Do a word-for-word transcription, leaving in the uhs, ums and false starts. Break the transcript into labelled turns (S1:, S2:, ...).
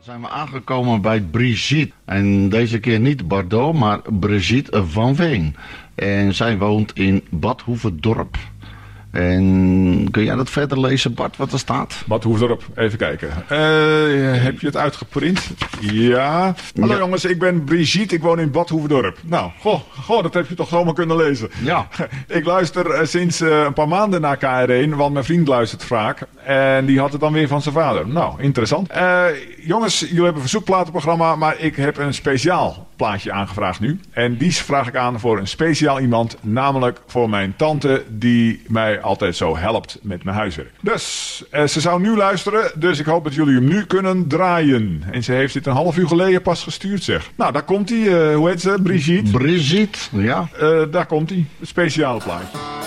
S1: Zijn we aangekomen bij Brigitte. En deze keer niet Bardot, maar Brigitte van Veen. En zij woont in Bad Hoeverdorp. En kun jij dat verder lezen, Bart, wat er staat?
S2: Bad Hoeverdorp, even kijken. Uh, heb je het uitgeprint? Ja. Hallo ja. Jongens, ik ben Brigitte, ik woon in Bad Hoeverdorp. Nou, goh, goh, dat heb je toch zomaar kunnen lezen.
S1: Ja.
S2: Ik luister uh, sinds uh, een paar maanden naar K R één, want mijn vriend luistert vaak. En die had het dan weer van zijn vader. Nou, interessant. Uh, jongens, jullie hebben een verzoekplatenprogramma, maar ik heb een speciaal plaatje aangevraagd nu. En die vraag ik aan voor een speciaal iemand, namelijk voor mijn tante die mij altijd zo helpt met mijn huiswerk. Dus, uh, ze zou nu luisteren, dus ik hoop dat jullie hem nu kunnen draaien. En ze heeft dit een half uur geleden pas gestuurd, zeg. Nou, daar komt hij. Uh, hoe heet ze? Brigitte?
S1: Brigitte, ja.
S2: Uh, daar komt hij. Het speciale plaatje.